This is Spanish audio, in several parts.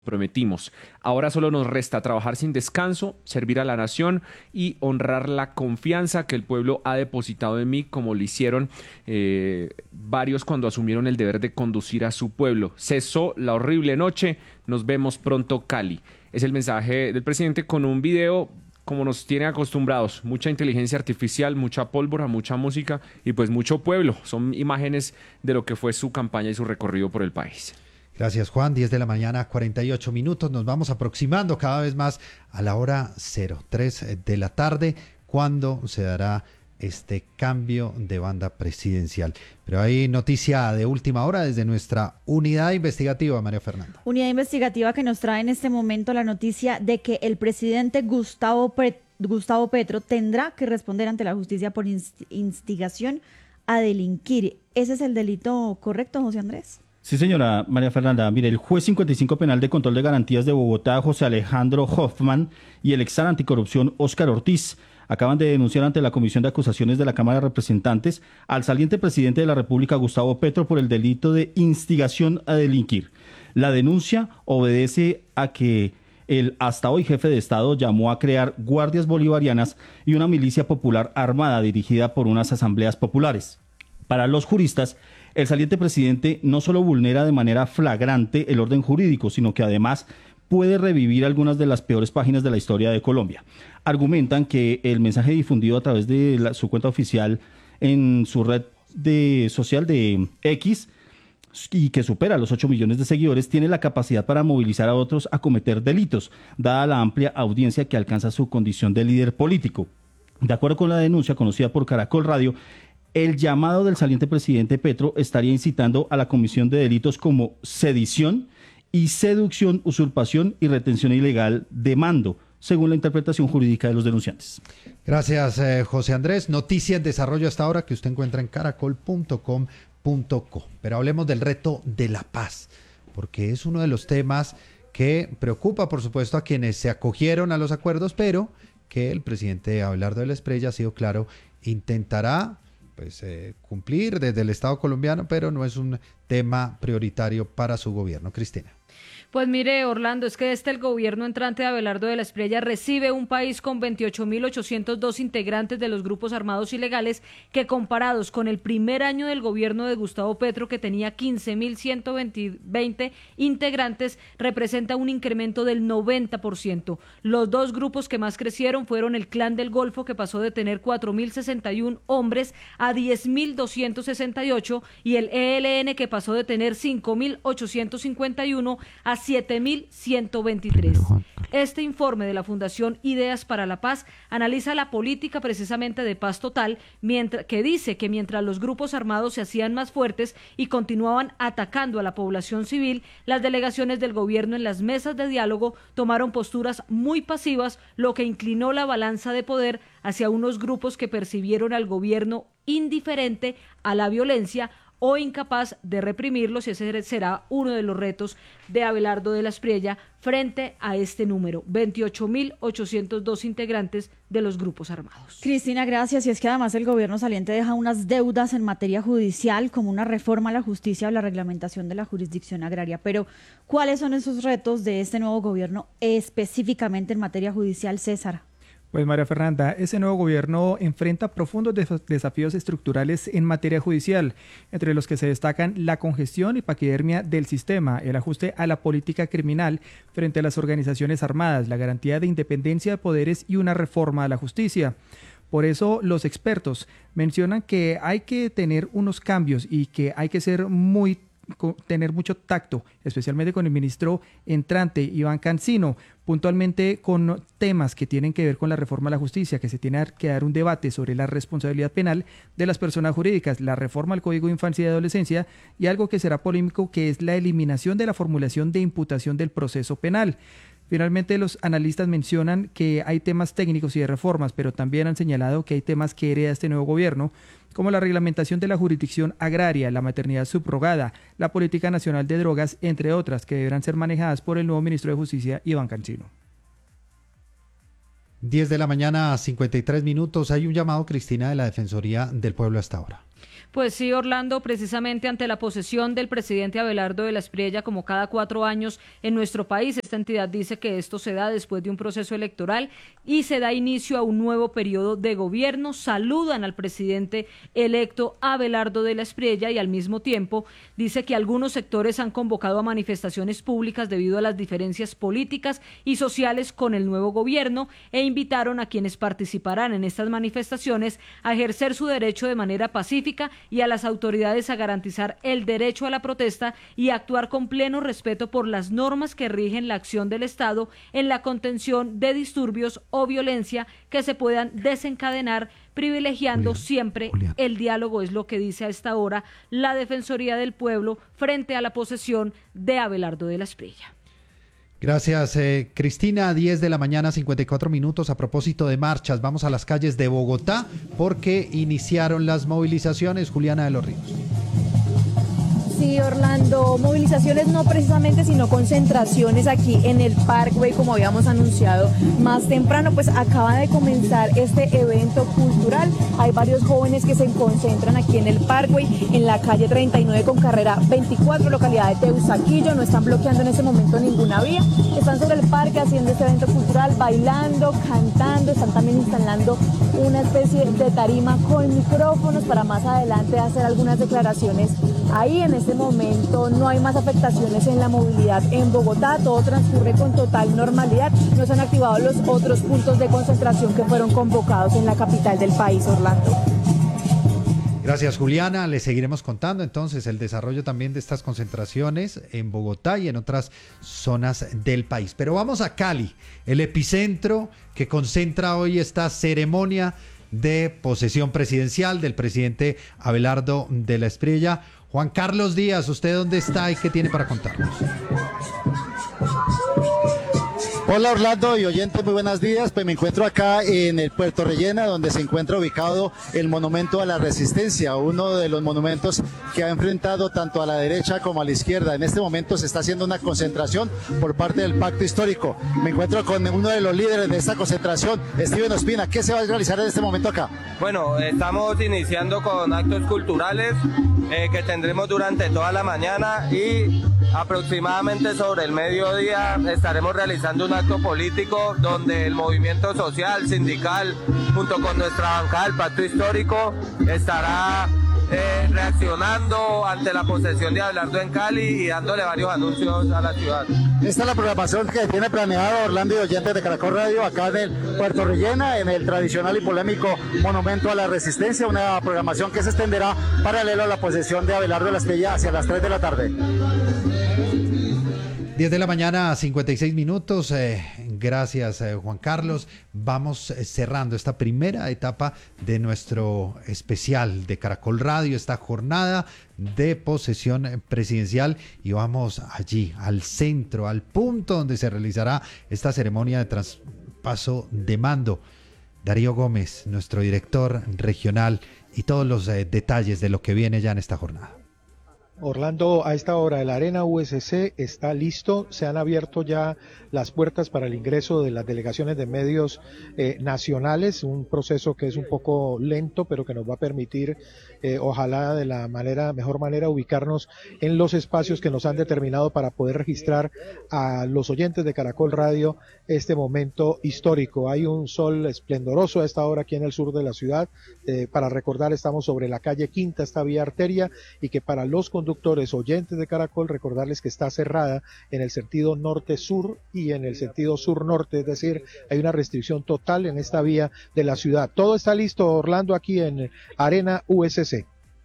prometimos. Ahora solo nos resta trabajar sin descanso, servir a la nación y honrar la confianza que el pueblo ha depositado en mí, como lo hicieron varios cuando asumieron el deber de conducir a su pueblo. Cesó la horrible noche, nos vemos pronto, Cali. Es el mensaje del presidente con un video como nos tiene acostumbrados, mucha inteligencia artificial, mucha pólvora, mucha música y pues mucho pueblo. Son imágenes de lo que fue su campaña y su recorrido por el país. Gracias, Juan. 10 de la mañana, 48 minutos. Nos vamos aproximando cada vez más a la hora 03 de la tarde, cuando se dará este cambio de banda presidencial. Pero hay noticia de última hora desde nuestra unidad investigativa, María Fernanda. Unidad investigativa que nos trae en este momento la noticia de que el presidente Gustavo Petro tendrá que responder ante la justicia por instigación a delinquir. ¿Ese es el delito correcto, José Andrés? Sí, señora María Fernanda. Mire, el juez 55 penal de control de garantías de Bogotá, José Alejandro Hoffman, y el exar anticorrupción, Óscar Ortiz, acaban de denunciar ante la Comisión de Acusaciones de la Cámara de Representantes al saliente presidente de la República, Gustavo Petro, por el delito de instigación a delinquir. La denuncia obedece a que el hasta hoy jefe de Estado llamó a crear guardias bolivarianas y una milicia popular armada dirigida por unas asambleas populares. Para los juristas, el saliente presidente no solo vulnera de manera flagrante el orden jurídico, sino que además puede revivir algunas de las peores páginas de la historia de Colombia. Argumentan que el mensaje difundido a través de su cuenta oficial en su red social de X, y que supera los 8 millones de seguidores, tiene la capacidad para movilizar a otros a cometer delitos, dada la amplia audiencia que alcanza su condición de líder político. De acuerdo con la denuncia conocida por Caracol Radio, el llamado del saliente presidente Petro estaría incitando a la comisión de delitos como sedición y seducción, usurpación y retención ilegal de mando, según la interpretación jurídica de los denunciantes. Gracias, José Andrés. Noticia en desarrollo hasta ahora que usted encuentra en caracol.com.co. Pero hablemos del reto de la paz, porque es uno de los temas que preocupa, por supuesto, a quienes se acogieron a los acuerdos, pero que el presidente Abelardo de la Espriella ha sido claro, intentará cumplir desde el Estado colombiano, pero no es un tema prioritario para su gobierno. Cristina. Pues mire, Orlando, es que el gobierno entrante de Abelardo de la Espriella recibe un país con 28.802 integrantes de los grupos armados ilegales, que comparados con el primer año del gobierno de Gustavo Petro, que tenía 15.120 integrantes, representa un incremento del 90%. Los dos grupos que más crecieron fueron el Clan del Golfo, que pasó de tener 4.061 hombres a 10.268, y el ELN, que pasó de tener 5.851 a 7.123. Este informe de la Fundación Ideas para la Paz analiza la política precisamente de paz total, que dice que mientras los grupos armados se hacían más fuertes y continuaban atacando a la población civil, las delegaciones del gobierno en las mesas de diálogo tomaron posturas muy pasivas, lo que inclinó la balanza de poder hacia unos grupos que percibieron al gobierno indiferente a la violencia o incapaz de reprimirlos, y ese será uno de los retos de Abelardo de la Espriella frente a este número, 28.802 integrantes de los grupos armados. Cristina, gracias. Y es que además el gobierno saliente deja unas deudas en materia judicial, como una reforma a la justicia o la reglamentación de la jurisdicción agraria. Pero, ¿cuáles son esos retos de este nuevo gobierno específicamente en materia judicial, César? Pues María Fernanda, ese nuevo gobierno enfrenta profundos desafíos estructurales en materia judicial, entre los que se destacan la congestión y paquidermia del sistema, el ajuste a la política criminal frente a las organizaciones armadas, la garantía de independencia de poderes y una reforma a la justicia. Por eso los expertos mencionan que hay que tener unos cambios y que hay que tener mucho tacto, especialmente con el ministro entrante, Iván Cancino, puntualmente con temas que tienen que ver con la reforma a la justicia, que se tiene que dar un debate sobre la responsabilidad penal de las personas jurídicas, la reforma al Código de Infancia y Adolescencia, y algo que será polémico, que es la eliminación de la formulación de imputación del proceso penal. Finalmente, los analistas mencionan que hay temas técnicos y de reformas, pero también han señalado que hay temas que hereda este nuevo gobierno, como la reglamentación de la jurisdicción agraria, la maternidad subrogada, la política nacional de drogas, entre otras, que deberán ser manejadas por el nuevo ministro de Justicia, Iván Cancino. 10 de la mañana, 53 minutos. Hay un llamado, Cristina, de la Defensoría del Pueblo hasta ahora. Pues sí, Orlando, precisamente ante la posesión del presidente Abelardo de la Espriella, como cada 4 años en nuestro país, esta entidad dice que esto se da después de un proceso electoral y se da inicio a un nuevo periodo de gobierno. Saludan al presidente electo Abelardo de la Espriella y al mismo tiempo dice que algunos sectores han convocado a manifestaciones públicas debido a las diferencias políticas y sociales con el nuevo gobierno e invitaron a quienes participarán en estas manifestaciones a ejercer su derecho de manera pacífica y a las autoridades a garantizar el derecho a la protesta y actuar con pleno respeto por las normas que rigen la acción del Estado en la contención de disturbios o violencia que se puedan desencadenar, privilegiando siempre el diálogo, es lo que dice a esta hora la Defensoría del Pueblo frente a la posesión de Abelardo de la Espriella. Gracias, Cristina. 10 de la mañana, 54 minutos. A propósito de marchas, vamos a las calles de Bogotá porque iniciaron las movilizaciones. Juliana de los Ríos. Sí, Orlando, movilizaciones no precisamente, sino concentraciones aquí en el Parkway, como habíamos anunciado más temprano, pues acaba de comenzar este evento cultural. Hay varios jóvenes que se concentran aquí en el Parkway, en la calle 39 con carrera 24, localidad de Teusaquillo. No están bloqueando en este momento ninguna vía, están sobre el parque haciendo este evento cultural, bailando, cantando, están también instalando una especie de tarima con micrófonos para más adelante hacer algunas declaraciones. Ahí en este momento no hay más afectaciones en la movilidad en Bogotá, todo transcurre con total normalidad, no se han activado los otros puntos de concentración que fueron convocados en la capital del país, Orlando. Gracias, Juliana. Le seguiremos contando entonces el desarrollo también de estas concentraciones en Bogotá y en otras zonas del país. Pero vamos a Cali, el epicentro que concentra hoy esta ceremonia de posesión presidencial del presidente Abelardo de la Espriella. Juan Carlos Díaz, ¿usted dónde está y qué tiene para contarnos? Hola Orlando y oyentes, muy buenos días. Pues me encuentro acá en el Puerto Rellena, donde se encuentra ubicado el Monumento a la Resistencia, uno de los monumentos que ha enfrentado tanto a la derecha como a la izquierda. En este momento se está haciendo una concentración por parte del Pacto Histórico. Me encuentro con uno de los líderes de esta concentración, Steven Ospina. ¿Qué se va a realizar en este momento acá? Bueno, estamos iniciando con actos culturales que tendremos durante toda la mañana y aproximadamente sobre el mediodía estaremos realizando un acto político donde el movimiento social, sindical, junto con nuestra bancada del Pacto Histórico, estará reaccionando ante la posesión de Abelardo en Cali y dándole varios anuncios a la ciudad. Esta es la programación que tiene planeado Orlando y oyentes de Caracol Radio acá en el Puerto Rellena, en el tradicional y polémico Monumento a la Resistencia, una programación que se extenderá paralelo a la posesión de Abelardo de la Espriella hacia las 3 de la tarde. 10 de la mañana, 56 minutos. Gracias, Juan Carlos. Vamos cerrando esta primera etapa de nuestro especial de Caracol Radio, esta jornada de posesión presidencial, y vamos allí, al centro, al punto donde se realizará esta ceremonia de traspaso de mando. Darío Gómez, nuestro director regional, y todos los detalles de lo que viene ya en esta jornada. Orlando, a esta hora el Arena USC está listo, se han abierto ya las puertas para el ingreso de las delegaciones de medios nacionales, un proceso que es un poco lento, pero que nos va a permitir, ojalá de la mejor manera, ubicarnos en los espacios que nos han determinado para poder registrar a los oyentes de Caracol Radio este momento histórico. Hay un sol esplendoroso a esta hora aquí en el sur de la ciudad. Para recordar, estamos sobre la calle Quinta, esta vía arteria, y que para los conductores oyentes de Caracol, recordarles que está cerrada en el sentido norte-sur y en el sentido sur-norte, es decir, hay una restricción total en esta vía de la ciudad. Todo está listo, Orlando, aquí en Arena USC.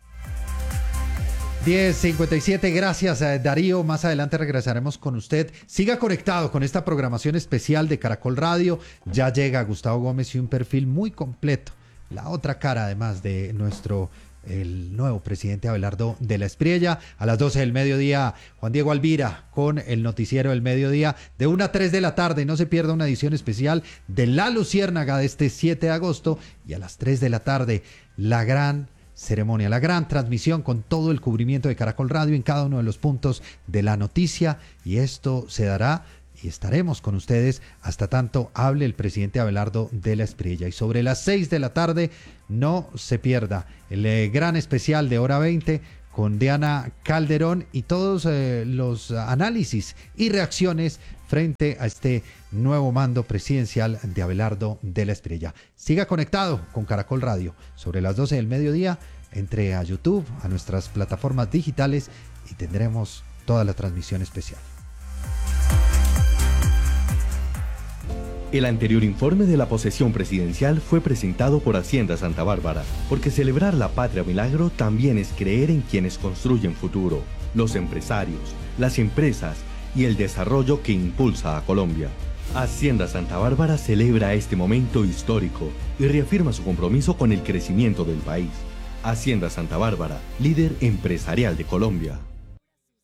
10:57, gracias Darío. Más adelante regresaremos con usted. Siga conectado con esta programación especial de Caracol Radio. Ya llega Gustavo Gómez y un perfil muy completo. La otra cara, además de el nuevo presidente Abelardo de la Espriella. A las 12 del mediodía, Juan Diego Alvira con el noticiero del mediodía de 1 a 3 de la tarde. No se pierda una edición especial de La Luciérnaga de este 7 de agosto. Y a las 3 de la tarde, la gran ceremonia, la gran transmisión con todo el cubrimiento de Caracol Radio en cada uno de los puntos de la noticia. Y esto se dará y estaremos con ustedes hasta tanto hable el presidente Abelardo de la Espriella. Y sobre las 6 de la tarde, no se pierda el gran especial de Hora 20 con Diana Calderón y todos los análisis y reacciones frente a este nuevo mando presidencial de Abelardo de la Espriella. Siga conectado con Caracol Radio. Sobre las 12 del mediodía, entre a YouTube, a nuestras plataformas digitales y tendremos toda la transmisión especial. El anterior informe de la posesión presidencial fue presentado por Hacienda Santa Bárbara, porque celebrar la patria milagro también es creer en quienes construyen futuro, los empresarios, las empresas y el desarrollo que impulsa a Colombia. Hacienda Santa Bárbara celebra este momento histórico y reafirma su compromiso con el crecimiento del país. Hacienda Santa Bárbara, líder empresarial de Colombia.